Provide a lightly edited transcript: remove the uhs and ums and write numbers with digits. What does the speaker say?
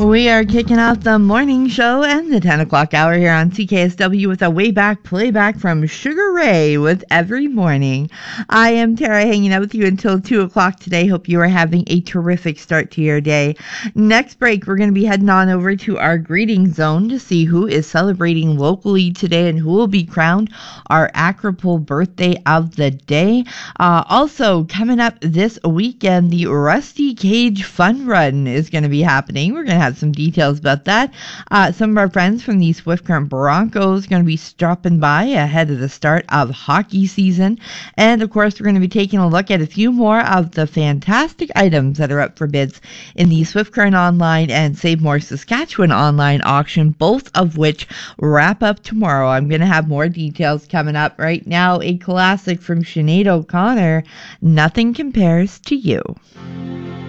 We are kicking off the morning show and the 10 o'clock hour here on CKSW with a way back playback from Sugar Ray with Every Morning. I am Tara, hanging out with you until 2 o'clock today. Hope you are having a terrific start to your day. Next break, we're going to be heading on over to our greeting zone to see who is celebrating locally today and who will be crowned our Acropole birthday of the day. Also, coming up this weekend, the Rusty Cage Fun Run is going to be happening. We're going to have some details about that. Some of our friends from the Swift Current Broncos are going to be stopping by ahead of the start of hockey season. And of course, we're going to be taking a look at a few more of the fantastic items that are up for bids in the Swift Current Online and Save More Saskatchewan Online auction, both of which wrap up tomorrow. I'm going to have more details coming up. Right now, a classic from Sinead O'Connor, Nothing Compares to You.